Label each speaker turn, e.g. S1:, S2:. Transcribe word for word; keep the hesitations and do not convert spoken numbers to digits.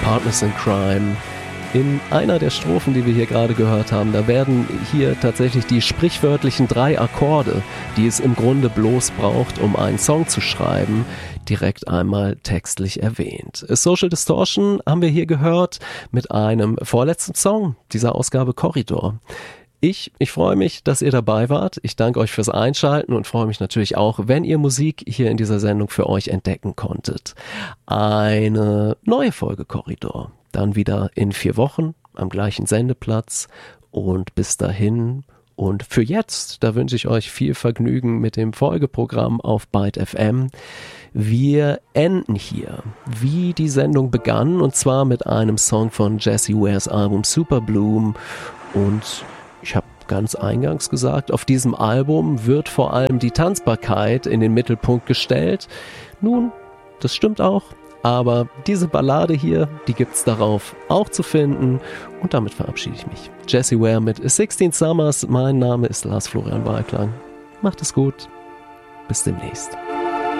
S1: Partners in Crime. In einer der Strophen, die wir hier gerade gehört haben, da werden hier tatsächlich die sprichwörtlichen drei Akkorde, die es im Grunde bloß braucht, um einen Song zu schreiben, direkt einmal textlich erwähnt. Social Distortion haben wir hier gehört mit einem vorletzten Song dieser Ausgabe Korridor. Ich, ich freue mich, dass ihr dabei wart. Ich danke euch fürs Einschalten und freue mich natürlich auch, wenn ihr Musik hier in dieser Sendung für euch entdecken konntet. Eine neue Folge Korridor. Dann wieder in vier Wochen am gleichen Sendeplatz und bis dahin und für jetzt, da wünsche ich euch viel Vergnügen mit dem Folgeprogramm auf Byte F M. Wir enden hier, wie die Sendung begann, und zwar mit einem Song von Jessie Wares Album Super Bloom. Und ich habe ganz eingangs gesagt, auf diesem Album wird vor allem die Tanzbarkeit in den Mittelpunkt gestellt. Nun, das stimmt auch. Aber diese Ballade hier, die gibt's darauf auch zu finden. Und damit verabschiede ich mich. Jessie Ware mit sixteen Summers. Mein Name ist Lars Florian Walklang. Macht es gut. Bis demnächst.